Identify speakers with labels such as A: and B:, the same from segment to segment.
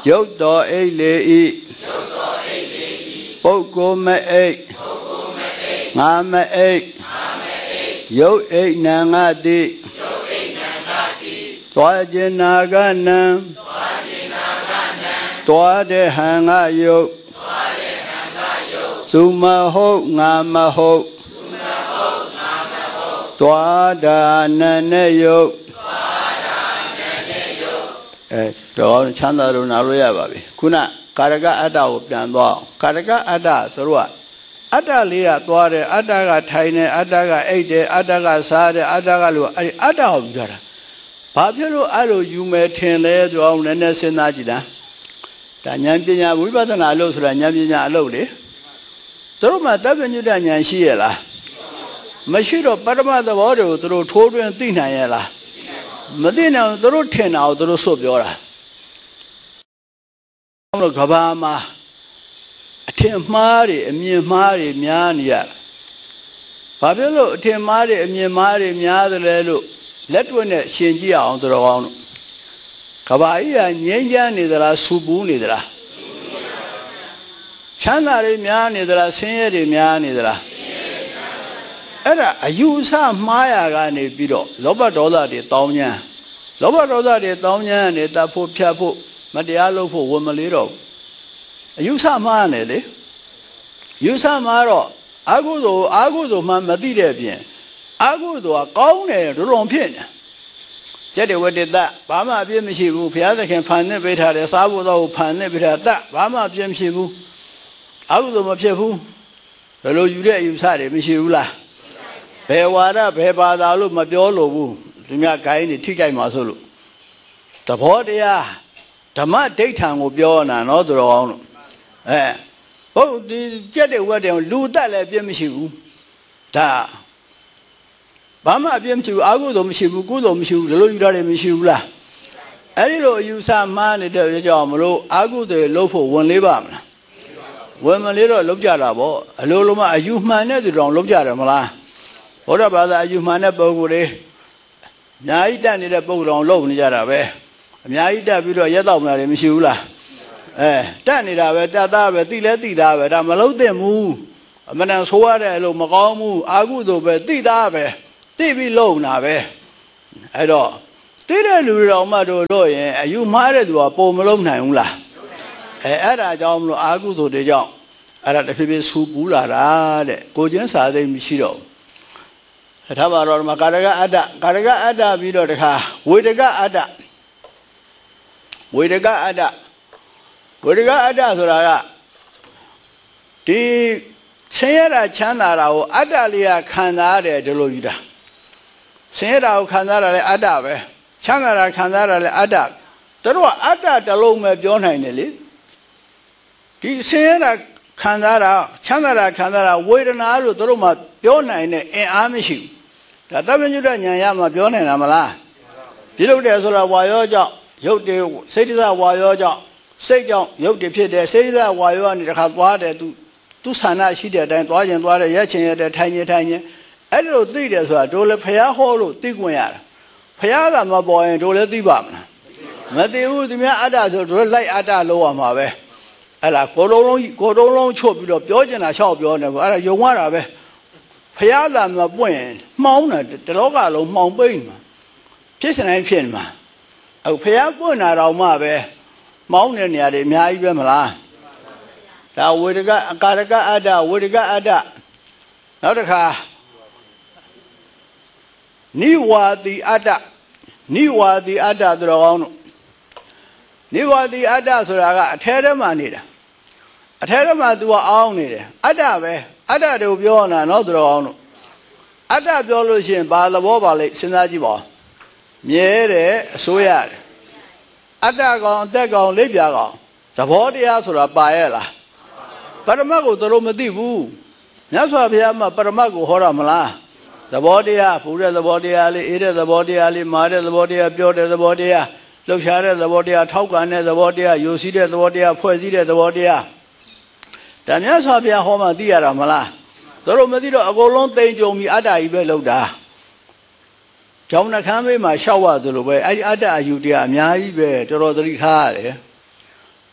A: ယုတ်တော်အိတ်လေဤပုဂ္ဂိုလ်မအိတ်ငါမအိတ်ယုတ်အိတ်နံငါတိသွားခြင်းနာကနံသွားတဲ့ဟံငါယုတ်သူမဟုတ်ငါမဟုတ်သွားတာနံနဲ့ယုတ်တော့ချမ်းသာလို့နားလို့ရပါပြီခုနကာရကအတ္တကိုပြန်သွားကာရကအတ္တဆိုတော့အတ္တလေးကသွားတယ်အတ္တကထိုင်တယ်အတ္တကအိတ်တယ်အတ္တကစားတယ်အတ္တကလို့အဲ့အတ္တကိုပြောတာဘာဖြစ်လို့အဲ့လိုယူမယ်ထင်လဲဆိုအောင်နည်းနည်းစဉ်းစားကြည့်တာဒါဉာဏ်ပညာဝိပဿနာအလုပ်ဆိုတာဉာဏ်ပညာအလုပ်လေတို့မှတပ်ပညုတဉာဏ်ရှိရလားမရှိတော့ပရမသဘောတွေကိုတို့ထိုးတွင်းသိနိုင်ရလားမသိနိုင်တို့ထင်တာကိုတို့စွတ်ပြောတာဘုရားကဘာမှာအထင်မှားတွေအမြင်မှားတွေများနေရဘာဖြစ်လို့အထင်မှားတွေအမြင်မှားတွေများတယ်လဲလို့လက်တွေ့နဲ့ရှင်းကြည့်အောင်တော်ကောင်းလို့ကဘာကြီးကငြိမ်းချမ်းနေသလားဆူပူးနေသလားချမ်းသာတွေများနေသလားဆင်းရဲတွေများနေသလားအဲ့ဒါအယူအဆမှားရကနေပြီးတော့လောဘဒေါသတွေတောင်းညမ်းလောဘဒေါသတွေတောင်းညမ်းနေတတ်ဖို့ဖြတ်ဖို့မတရားလုပ်ဖို့ဝန်မလေးတော့အယူဆမှားနေလေယူဆမှားတော့အာဟုသို့မှမသိတဲ့ပြင်အာဟုသို့ကကောင်းတယ်ဒုံဖြစ်နေကျက်တဲ့ဝတ္တတဘာမှအပြည့်မရှိဘူးဘုရားသခင်ဖန်နေပေးထားတယ်စားဖို့တော့ဖန်နေပေးထားတဘာမှအပြည့်မရှိဘူးအာဟုသို့မဖြစ်ဘူးဘယ်လိုယူတဲ့အယူဆတွေမရှိဘူးလားဘယ်ဝါဒဘယ်ဘာသာလို့မပြောလို့ဘူးဒီမြတ်ဂိုင်းတွေထိကြိုက်မှာဆိုလို့သဘောတရားဓမ္မဒိဋ္ဌံကိုပြောနာနော်သူတော်ကောင်းလို့ဟုတ်ဒီကြက်တဲ့ဝတ်တယ်လူတက်လည်းပြည့်မရှိဘူးဒါဘာမှအပြည့်မရှိဘူးအာဟုသို့မရှိဘူးကုသို့မရှိဘူးဒီလိုယူတာတွေမရှိဘူးလားအဲ့ဒီလိုအယူဆမှားနေတဲ့ကြောင့်မလို့အာဟုသို့လှုပ်ဖို့ဝင်လေးပါမလားဝင်မလေးတော့လှုပ်ကြတာပေါ့အလိုလိုမှအယူမှန်တဲ့သူတော်လှုပ်ကြတယ်မလားဘုရားဘာသာအယူမှန်တဲ့ပုဂ္ဂိုလ်တွေအများကြီးတက်နေတဲ့ပုဂ္ဂိုလ်တော်လှုပ်နေကြတာပဲအများကြီးတက်ပြီးတော့ရက်တော့မလားတွေမရှိဘူးလားတက်နေတာပဲတက်သားပဲတိလဲတိသားပဲဒါမလုံးသင့်ဘူးအမှန်တန်ဆိုရတဲ့အလိုမကောင်းဘူးအာဟုသို့ပဲတိသားပဲတိပြီးလုံတာပဲအဲ့တော့တိတဲ့လူတွေတော်မှတို့လို့ရင်အယူမှားတဲ့သူကပုံမလုံးနိုင်ဘူးလားအဲ့ဒါကြောင့်မလို့အာဟုသို့တွေကြောင့်အဲ့ဒါတဖြည်းဖြည်းဆူပူလာတာတဲ့ကိုချင်းစာသိမရှိတော့ဘူးဒါပါတော့ဒီမှာကာရကအတ္တပြီးတော့တခါဝေဒကအတ္တဆိုတာကဒီဆင်းရဲတာချမ်းသာတာကိုအတ္တလေးကခံစားရတယ်ဒီလိုယူတာဆင်းရဲတာကိုခံစားရလဲအတ္တပဲချမ်းသာတာခံစားရလဲအတ္တတို့ကအတ္တတစ်လုံးပဲပြောနိုင်တယ်လေဒီဆင်းရဲတာခံစားတာချမ်းသာတာခံစားတာဝေဒနာလို့တို့မှပြောနိုင်တဲ့အင်အားမရှိဘူးဒါတပည့်ညုတဉာဏ်ရမှာပြောနိုင်တာမလားဒီလိုတယ်ဆိုတာဝါရောကြောင့်ရုပ်တွေစိတ်တဝါရောကြောင့်စိတ်ကြောင့်ရုပ်တွေဖြစ်တယ်စိတ်တဝါရောကနေတခါသွားတယ်သူဆန္ဒရှိတဲ့အတိုင်းသွားခြင်းသွားတယ်ရက်ခြင်းရက်တယ်ထိုင်ခြင်းအဲ့လိုသိတယ်ဆိုတာတို့လည်းဖျားဟောလို့သိခွင့်ရတာဖျားကမပေါ်ရင်တို့လည်းသိပါမလားမသိဘူးသူများအတ္တဆိုတို့လိုက်အတ္တလို့ရမှာပဲအဲ့လားကိုယ်လုံးချွတ်ပြီးတော့ပြောကျင်တာလျှောက်ပြောနေဘူးအဲ့ဒါယုံရတာပဲဖျားလာမှာပွင့်ရင်မှောင်းတယ်တလောကလုံးမှောင်ပိတ်မှာဖြစ်စတိုင်းဖြစ်နေမှာအခုဖျားပွင့်တာတော့မှပဲမောင်းတဲ့နေရာတွေအများကြီးပဲမလားဒါဝေဒကအကာရကအတ္တဝေဒကအတ္တနောက်တစ်ခါနိဝါတိအတ္တတော်ကောင်းတို့နိဝါတိအတ္တဆိုတာကအထဲထဲမှာနေတာအထဲထဲမှာ तू အောင်းနေတယ်အတ္တပဲအတ္တတွေကိုပြောနေတာနော်တော်ကောင်းတို့အတ္တပြောလို့ရှိရင်ဘာသဘောပါလဲစဉ်းစားကြည့်ပါဦးမြဲတယ်အစိုးရတယ်အတ္တကောင်အသက်ကောင်လက်ပြကောင်သဘောတရားဆိုတာပါရဲ့လားပရမတ်ကိုတို့မသိဘူးမြတ်စွာဘုရားမှာပရမတ်ကိုဟောတာမလားသဘောတရားပူတဲ့သဘောတရားလေးအေးတဲ့သဘောတရားလေးမာတဲ့သဘောတရားပြောတဲ့သဘောတရားလှုပ်ရှားတဲ့သဘောတရားထောက်ကန်တဲ့သဘောတရားယိုစီးတဲ့သဘောတရားဖွဲ့စည်းတဲ့သဘောတရားဒါမြတ်စွာဘုရားဟောမှသိရတာမလားတို့မသိတော့အကုန်လုံးသိမ့်ကြုံပြီးအတ္တကြီးပဲလောက်တာကျောင်းနှခမ်းမေးမှာရှောက်ရသလိုပဲအဲ့ဒီအတ္တအယူတရားအများကြီးပဲတော်တော်သတိထားရတယ်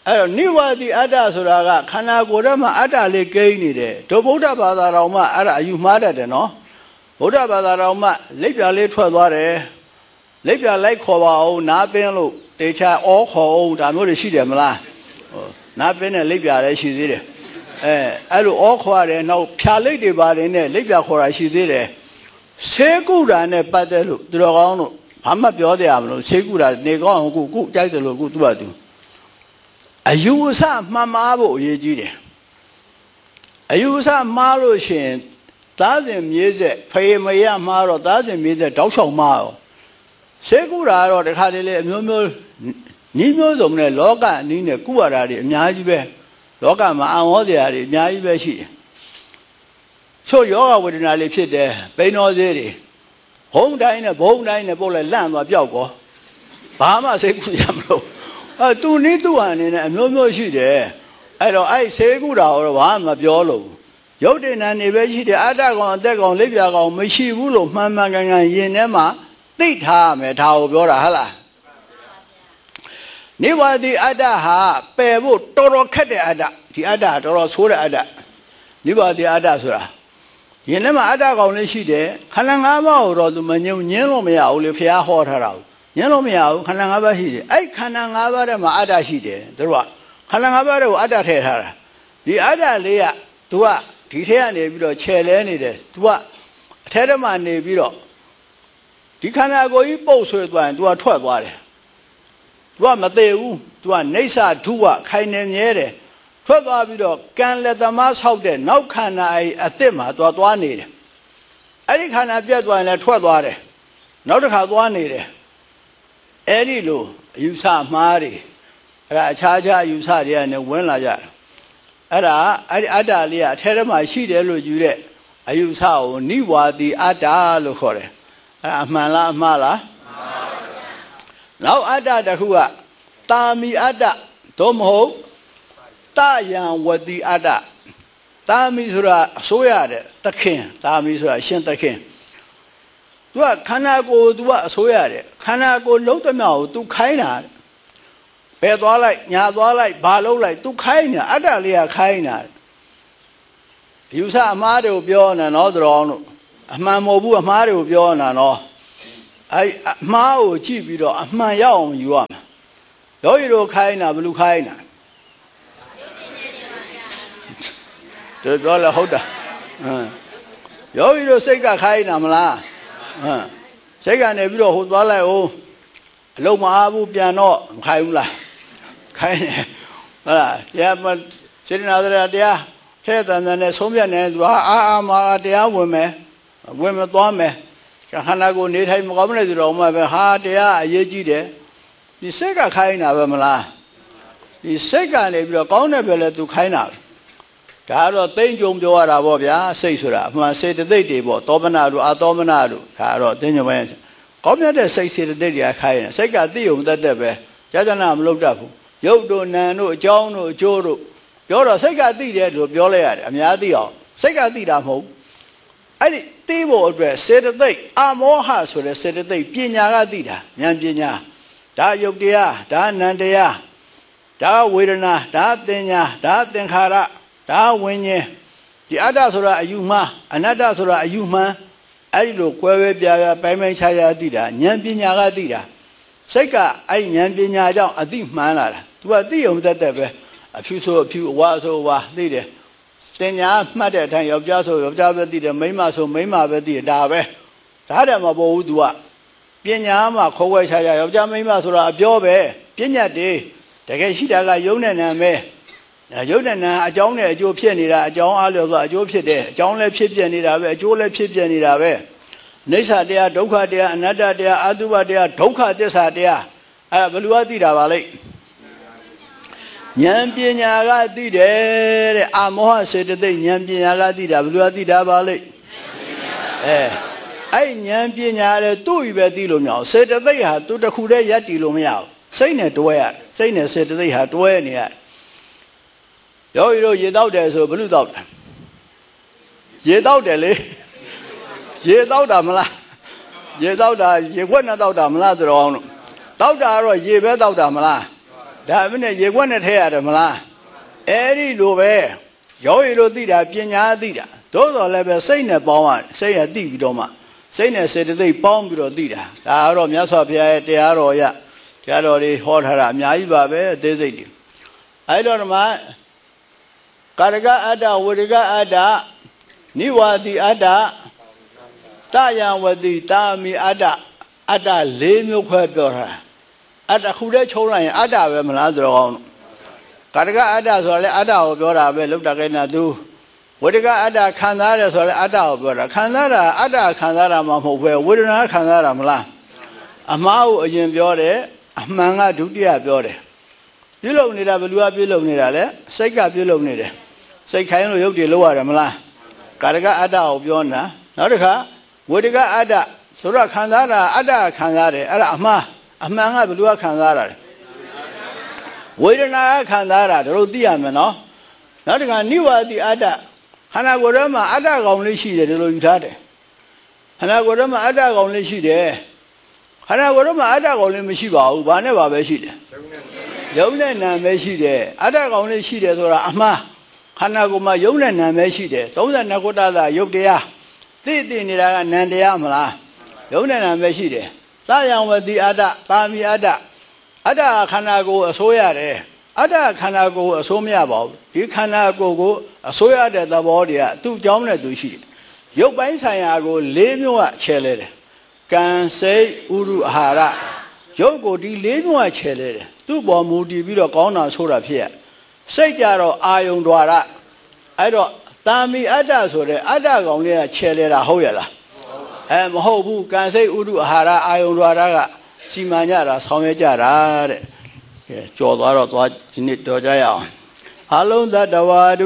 A: နိဝါဒီအတ္တဆိုတာကခန္ဓာကိုယ်ထဲမှာအတ္တလေးကိန်းနေတယ်ဒုဗုဒ္ဓဘာသာတော်မှအဲ့ဒါအယူမှားတတ်တယ်နော်ဗုဒ္ဓဘာသာတော်မှလက်ပြလေးထွက်သွားတယ်လက်ပြလိုက်ခေါ်ပါအောင်နားပင်းလို့တေချာအောခေါ်အောင်ဒါမျိုးတွေရှိတယ်မလားနားပင်းနဲ့လက်ပြလည်းရှိသေးတယ်အဲ့လိုအောခေါ်ရတယ်နောက်ဖြာလိတ်တွေပါတယ်နဲ့လက်ပြခေါ်တာရှိသေးတယ်ဆေးကုတာနဲ့ပတ်သက်လို့သူတော်ကောင်းတို့ဘာမှပြောတယ်မလို့ဆေးကုတာနေကောင်းအောင်ကုကြိုက်တယ်လို့ကုသူ့ဘာသူအယူအဆမှန်မှားဖို့အရေးကြီးတယ်အယူအဆမှားလို့ရှိရင်သားစဉ်မြေးဆက်ဖေမရမှားတော့သားစဉ်မြေးဆက်တောက်ချောင်မှားရောဆေးကုတာတော့တခါတလေအမျိုးမျိုးနီးမျိုးစုံနဲ့လောကအနည်းနဲ့ကုရတာတွေအများကြီးပဲလောကမှာအံ့ဩစရာတွေအများကြီးပဲရှိတယ်ချို့ယောဂဝေဒနာလေးဖြစ်တယ်ပိန်တော်သေးတွေဟုံးတိုင်းနဲ့ဘုံတိုင်းနဲ့ပုတ်လိုက်လန့်သွားပျောက်ကောဘာမှစိတ်ကူးရမလို့သူနီးသူ့ဟာနေနဲ့အမျိုးမျိုးရှိတယ်အဲ့တော့အဲ့ဆေးကူတာတော့ဘာမှမပြောလို့ရုပ်တည်နာနေပဲရှိတယ်အတ္တကောင်အသက်ကောင်လက်ပြကောင်မရှိဘူးလို့မှန်မှန်ကန်ကန်ယင်ထဲမှာသိထားရမယ်ဒါကိုပြောတာဟုတ်လားနိဝါဒီအတ္တဟာပယ်ဖို့တော်တော်ခက်တဲ့အတ္တဒီအတ္တတော်တော်ဆိုးတဲ့အတ္တနိဝါဒီအတ္တဆိုတာယင်ထဲမှာအတ္တကောင်လေးရှိတယ်ခန္ဓာ၅ပါးကိုတော့သူမငြင်းလို့မရဘူးလေဖះဟောထားတာညံလို့မရဘူးခန္ဓာ၅ပါးရှိတယ်အဲ့ခန္ဓာ၅ပါးထဲမှာအတ္တရှိတယ်သူတို့ကခန္ဓာ၅ပါးတွေကိုအတ္တထည့်ထားတာဒီအတ္တလေးက तू ကဒီထဲကနေပြီးတော့ခြယ်လဲနေတယ် तू ကအထဲထဲမှာနေပြီးတော့ဒီခန္ဓာကိုယ်ကြီးပုတ်ဆွဲသွားရင် तू ကထွက်သွားတယ် तू ကမသေးဘူး तू ကနေဆဒုဝခိုင်နေမြဲတယ်ထွက်သွားပြီးတော့ကံလက်သမားဆောက်တဲ့နောက်ခန္ဓာအစ်စ်မှာ तू သွားနေတယ်အဲ့ဒီခန္ဓာပြတ်သွားရင်လည်းထွက်သွားတယ်နောက်တစ်ခါသွားနေတယ်အဲ့ဒီလိုအယူဆမှားတွေအဲ့ဒါအခြားခြားအယူဆတွေကနေဝင်လာကြတယ်အဲ့ဒါအဲ့ဒီအတ္တလေးကအထဲထဲမှာရှိတယ်လို့ယူတဲ့အယူဆကိုနိဝါဒီအတ္တလို့ခေါ်တယ်အဲ့ဒါအမှန်လားအမှားလားနောက်အတ္တတစ်ခုကတာမီအတ္တသို့မဟုတ်တယံဝတိအတ္တတာမီဆိုတာအစိုးရတဲ့သခင်တာမီဆိုတာအရှင်သခင်သူကခန္ဓာကိုယ်သူကအစိုးရတယ်ခန္ဓာကိုယ်လုံးသမျှကိုသူခိုင်းတာဘယ်သွားလိုက်ညာသွားလိုက်ဘာလုပ်လိုက်သူခိုင်းနေတာအတ္တလေးကခိုင်းတာယူဆအမှားတွေကိုပြောနေနော်သူတော်တို့အမှန်မဟုတ်ဘူးအမှားတွေကိုပြောနေတာနော်အဲ့အမှားကိုကြည့်ပြီးတော့အမှန်ရောက်အောင်ယူရမှာယောဂီတို့ခိုင်းတာဘယ်လိုခိုင်းတာတို့ပြောလဲဟုတ်တာယောဂီတို့စိတ်ကခိုင်းတာမလားစိတ်ကနေပြီးတော့ဟိုသွားလိုက်အောင်အလုံးမအားဘူးပြန်တော့မခိုင်းဘူးလားခိုင်းတယ်ဟုတ်လားတရားမစေတနာတရားထဲတန်တန်နဲ့ဆုံးဖြတ်နေသူဟာအာမာတရားဝင်မယ်သွားမယ်ခန္ဓာကိုယ်နေထိုင်မကောင်းတဲ့သူတော်မှပဲဟာတရားအရေးကြီးတယ်ဒီစိတ်ကခိုင်းတာပဲမလားဒီစိတ်ကနေပြီးတော့ကောင်းတဲ့ပဲလေသူခိုင်းတာဒါကတော့သိမ့်ကြုံပြောရတာပေါ့ဗျာစိတ်ဆိုတာအမှန်စေတသိက်တွေပေါ့သောမနာတို့အာသောမနာတို့ဒါကတော့သိမ့်ကြုံပဲကောင်းမြတ်တဲ့စိတ်စေတသိက်တွေကခိုင်းတယ်စိတ်ကသိုံတတ်တဲ့ပဲကြာကြာနာမလုပ်တတ်ဘူးရုပ်တို့နာမ်တို့အကြောင်းတို့အကျိုးတို့ပြောတော့စိတ်ကသိတယ်လို့ပြောလိုက်ရတယ်အများသိအောင်စိတ်ကသိတာမဟုတ်အဲ့ဒီသိဖို့အတွက်စေတသိက်အမောဟဆိုတဲ့စေတသိက်ပညာကသိတာဉာဏ်ပညာဒါယုတ်တရားဒါနံတရားဒါဝေဒနာဒါသင်ညာဒါသင်္ခါရဒါဝိညာဉ်ဒီအတ္တဆိုတာအယူမှန်အနတ္တဆိုတာအယူမှန်အဲ့ဒီလိုကွဲဝဲပြားပြားပိုင်းပိုင်းခြားခြားသိတာဉာဏ်ပညာကသိတာစိတ်ကအဲ့ဒီဉာဏ်ပညာကြောင့်အသိမှန်လာတာ तू ကသိုံတတ်တဲ့ပဲအဖြူဆိုအဖြူအဝါဆိုအဝါသိတယ်တင်ညာမှတ်တဲ့အတိုင်းယောက်ျားဆိုယောက်ျားပဲသိတယ်မိန်းမဆိုမိန်းမပဲသိတယ်ဒါပဲဒါတည်းမပေါ်ဘူး तू ကပညာမှာခေါ်ဝဲခြားခြားယောက်ျားမိန်းမဆိုတာအပြောပဲပညာတည်းတကယ်ရှိတာကယုံနဲ့နာပဲယုံနဲ့နာအကြောင်းနဲ့အကျိုးဖြစ်နေတာအကြောင်းအားလျော်စွာအကျိုးဖြစ်တယ်အကြောင်းလည်းဖြစ်ပြနေတာပဲအကျိုးလည်းဖြစ်ပြနေတာပဲနိစ္စတရားဒုက္ခတရားအနတ္တတရားအတုပတရားဒုက္ခသစ္စာတရားအဲ့ဘယ်လိုသိတာပါလဲဉာဏ်ပညာကသိတယ်တဲ့အမောဟစေတသိက်ဉာဏ်ပညာကသိတာဘယ်လိုသိတာပါလဲအဲ့ဉာဏ်ပညာလည်းသူ့ဤပဲသိလို့မရအောင်စေတသိက်ဟာသူတစ်ခုတည်းရပ်တည်လို့မရအောင်စိတ်နဲ့တွဲရတယ်စိတ်နဲ့စေတသိက်ဟာတွဲနေရတယ်ယောဂီတို့ရေတောက်တယ်ဆိုဘယ်လိုတောက်တာရေတောက်တယ်လေရေတောက်တာမလားရေတောက်တာရေခွက်နဲ့တောက်တာမလားဆိုတော့တောက်တာကတော့ရေပဲတောက်တာမလားဒါမနဲ့ရေခွက်နဲ့ထဲရတယ်မလားအဲ့ဒီလိုပဲရောရည်လို့သိတာပညာသိတာသို့တော်လည်းပဲစိတ်နဲ့ပေါင်းရတယ်စိတ်ရသိပြီးတော့မှစိတ်နဲ့စေတသိက်ပေါင်းပြီးတော့သိတာဒါကတော့မြတ်စွာဘုရားရဲ့တရားတော်ရတရားတော်တွေဟောထားတာအများကြီးပါပဲအသေးစိတ်တွေအဲ့တော့ဒီမှာကာရကအတ္တဝေရကအတ္တနိဝါတိအတ္တတယံဝတိတာမိအတ္တအတ္တ၄မျိုးခွဲပြောတာအတ္တခုတည်းချုံးလိုက်ရင်အတ္တပဲမလားဆိုတော့ကာရကအတ္တဆိုတာလေအတ္တကိုပြောတာပဲလောက်တာကိနာသူဝေဒကအတ္တခံစားရတယ်ဆိုတော့လေအတ္တကိုပြောတာခံစားတာအတ္တခံစားတာမှမဟုတ်ပဲဝေဒနာခံစားတာမလားအမှားကိုအရင်ပြောတယ်အမှန်ကဒုတိယပြောတယ်ပြုလုပ်နေတာဘယ်သူကပြုလုပ်နေတာလဲစိတ်ကပြုလုပ်နေတယ်စိတ်ခိုင်းလို့ရုပ်တွေလောက်ရတယ်မလားကာရကအတ္တကိုပြောနေတာနောက်တစ်ခါဝေဒကအတ္တဆိုတော့ခံစားတာအတ္တခံစားတယ်အဲ့ဒါအမှန်ကဘယ်သူကခံစားတာလဲဝေဒနာခံစားတာတို့သိရမယ်နော်နောက်တစ်ခါနိဝါတိအတ္တခန္ဓာကိုယ်ထဲမှာအတ္တကောင်လေးရှိတယ်ဒီလိုယူထားတယ်ခန္ဓာကိုယ်ထဲမှာအတ္တကောင်လေးရှိတယ်ခန္ဓာကိုယ်ထဲမှာအတ္တကောင်လေးမရှိပါဘူးဘာနဲ့ပါပဲရှိတယ်ယုံနဲ့နာပဲရှိတယ်အတ္တကောင်လေးရှိတယ်ဆိုတာအမှားခန္ဓာကိုယ်မှာယုံနဲ့နာပဲရှိတယ်32ခုတ္တသာယုတ်တရားသိနေတာကနံတရားမလားယုံနဲ့နာပဲရှိတယ်သာယံဝတိအတ္တပါမီအတ္တအတ္တခန္ဓာကိုယ်အစိုးရတယ်အတ္တခန္ဓာကိုယ်အစိုးမရပါဘူးဒီခန္ဓာကိုယ်ကိုအစိုးရတဲ့သဘောတွေကသူ့ကြောင်းနဲ့သူရှိတယ်ရုပ်ပိုင်းဆိုင်ရာကို၄မျိုးကခြယ်လဲတယ်ကံစိတ်ဥရုအာဟာရရုပ်ကိုဒီ၄မျိုးကခြယ်လဲတယ်သူ့ပေါ်မူတည်ပြီးတော့ကောင်းတာဆိုတာဖြစ်ရစိတ်ကြတော့အာယုံ द्वार အဲ့တော့တာမီအတ္တဆိုတဲ့အတ္တကောင်လေးကခြယ်လဲတာဟုတ်ရလားမဟုတ်ဘူးကံစိတ်ဥရုအာဟာရအာယုံ द्वार ကစီမံကြတာဆောင်ရွက်ကြတာတဲ့ကြော်သွားတော့သွားဒီနေ့တော်ကြရအောင်အလုံးသတ္တဝါ